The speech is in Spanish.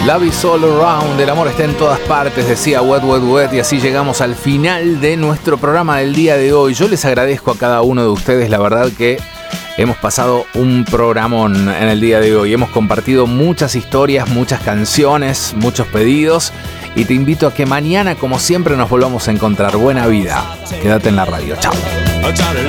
Love is all around, el amor está en todas partes, decía Wet Wet Wet, y así llegamos al final de nuestro programa del día de hoy. Yo les agradezco a cada uno de ustedes, la verdad que hemos pasado un programón en el día de hoy. Hemos compartido muchas historias, muchas canciones, muchos pedidos, y te invito a que mañana, como siempre, nos volvamos a encontrar. Buena vida. Quédate en la radio. Chao.